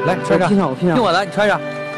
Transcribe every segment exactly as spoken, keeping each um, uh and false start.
来穿上， 我披上，我披上， 听我的，你穿上。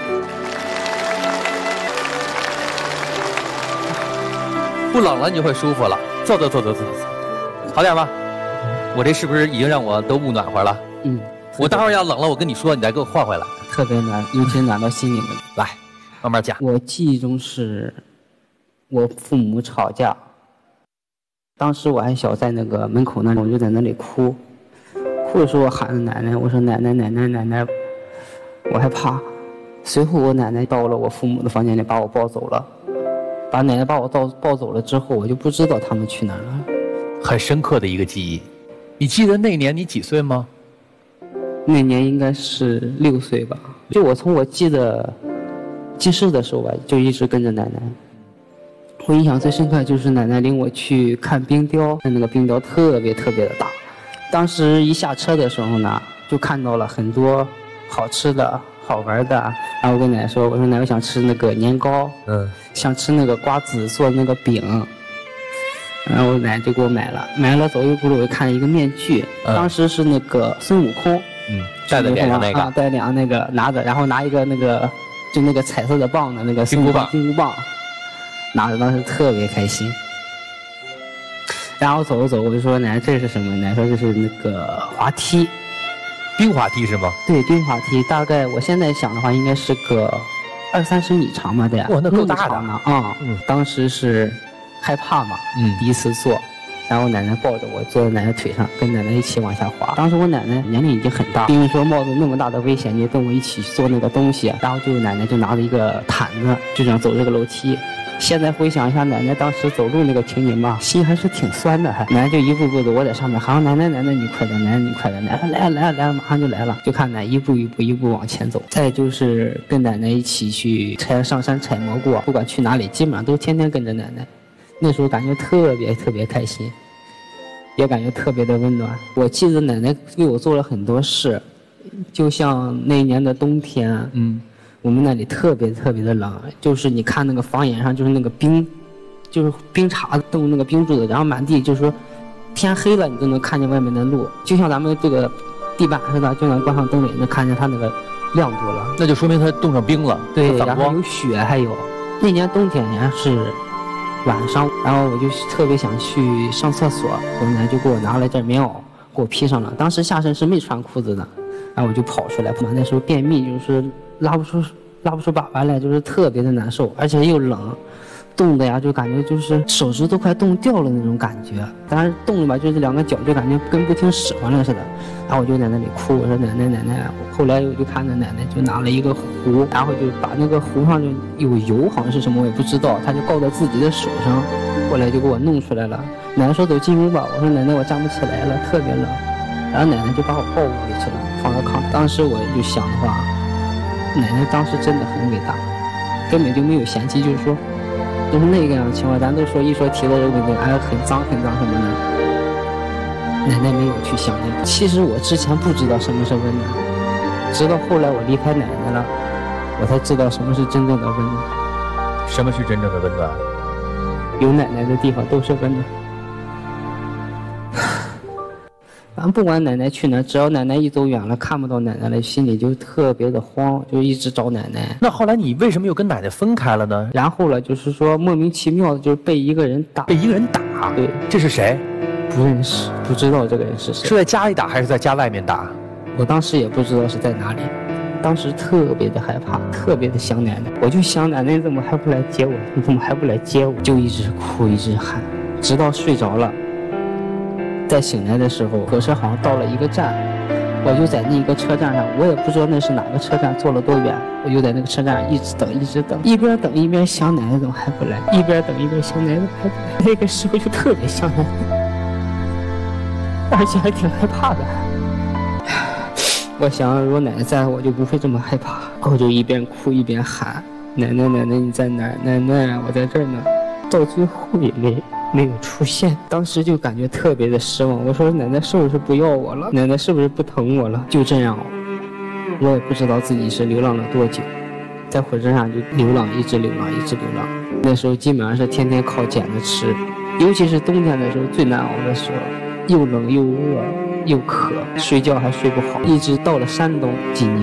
不冷了，你就会舒服了。坐坐坐坐坐坐，好点吗？我这是不是已经让我都捂暖和了？ 嗯， 我待会儿要冷了，我跟你说，你再给我换回来。 特别暖，尤其暖到心里面。 来，慢慢讲。 我记忆中是，我父母吵架，当时我还小，在那个门口那里，我就在那里哭，哭的时候我喊着奶奶，我说奶奶奶奶奶奶，我害怕。随后我奶奶到了我父母的房间里，把我抱走了。把奶奶把我抱抱走了之后，我就不知道他们去哪儿了。 很深刻的一个记忆。你记得那年你几岁吗？ 那年应该是六岁吧。就我从我记得记事的时候吧，就一直跟着奶奶。我印象最深刻就是奶奶领我去看冰雕，那个冰雕特别特别的大。当时一下车的时候呢，就看到了很多好吃的好玩的，然后我跟奶奶说，我说奶奶我想吃那个年糕，嗯，想吃那个瓜子做的那个饼，然后我奶奶就给我买了，买了走一步路我就看一个面具，嗯、当时是那个孙悟空， 嗯，戴在脸上那个， 啊、戴脸上那个拿着，然后拿一个那个就那个彩色的棒的那个金箍棒， 金箍棒，拿着当时特别开心。然后走着走，我就说奶奶这是什么？奶奶说这是那个滑梯。 冰滑梯是吗？ 对，冰滑梯大概我现在想的话，应该是个二三十米长吧，对呀。 哇，那够大的呢啊！嗯，当时是害怕嘛，嗯，第一次坐，然后奶奶抱着我坐在奶奶腿上，跟奶奶一起往下滑。当时我奶奶年龄已经很大，因为说冒着那么大的危险，就跟我一起做那个东西，然后就奶奶就拿着一个毯子，就这样走这个楼梯。现在回想一下奶奶当时走路那个情景吧，心还是挺酸的。还奶奶就一步步的，我在上面喊奶奶奶奶你快点，奶奶你快点，奶奶来了来了来了，马上就来了。就看奶一步一步一步往前走。再就是跟奶奶一起去采上山采蘑菇，不管去哪里，基本上都天天跟着奶奶。那时候感觉特别特别开心，也感觉特别的温暖。我记得奶奶为我做了很多事，就像那一年的冬天，嗯。我们那里特别特别的冷，就是你看那个房檐上就是那个冰，就是冰碴子冻那个冰柱子，然后满地就是说天黑了你都能看见外面的路，就像咱们这个地板似的，就能关上灯了也能看见它那个亮度了。 那就说明它冻上冰了。 对，然后有雪，还有那年冬天也是晚上，然后我就特别想去上厕所，我奶奶就给我拿了件棉袄给我披上了。当时下身是没穿裤子的，然后我就跑出来，那时候便秘就是拉不出拉不出粑粑来，就是特别的难受，而且又冷，冻的呀就感觉就是手指都快冻掉了那种感觉。当然冻了吧，就是两个脚就感觉跟不听使唤了似的。然后我就在那里哭，我说奶奶奶奶。后来我就看着奶奶就拿了一个壶，然后就把那个壶上就有油，好像是什么我也不知道，她就告在自己的手上，后来就给我弄出来了。奶奶说走进屋吧，我说奶奶我站不起来了，特别冷。然后奶奶就把我抱屋里去了，放到炕。当时我就想的话，奶奶当时真的很伟大，根本就没有嫌弃，就是说就是那个样的情况，咱都说一说提到这个问题，哎很脏很脏什么的，奶奶没有去想那个。其实我之前不知道什么是温暖，直到后来我离开奶奶了，我才知道什么是真正的温暖。 什么是真正的温暖？ 有奶奶的地方都是温暖。反正不管奶奶去哪，只要奶奶一走远了，看不到奶奶了，心里就特别的慌，就一直找奶奶。 那后来你为什么又跟奶奶分开了呢？ 然后了，就是说莫名其妙的，就是被一个人打。 被一个人打？ 对， 这是谁？ 不认识，不知道这个人是谁。 是在家里打还是在家外面打？ 我当时也不知道是在哪里，当时特别的害怕，特别的想奶奶。我就想奶奶怎么还不来接我？你怎么还不来接我？就一直哭，一直喊，直到睡着了。在醒来的时候，火车好像到了一个站，我就在那个车站上，我也不知道那是哪个车站，坐了多远，我就在那个车站一直等，一直等，一边等一边想奶奶怎么还不来，一边等一边想奶奶还不来。那个时候就特别想奶奶，而且还挺害怕的。我想如果奶奶在，我就不会这么害怕。我就一边哭一边喊奶奶奶奶你在哪儿？奶奶我在这儿呢。到最后也没没有出现，当时就感觉特别的失望。我说奶奶是不是不要我了？奶奶是不是不疼我了？就这样，我也不知道自己是流浪了多久，在火车上就流浪，一直流浪，一直流浪。那时候基本上是天天靠捡着吃，尤其是冬天的时候最难熬的时候，又冷又饿又渴，睡觉还睡不好，一直到了山东几年。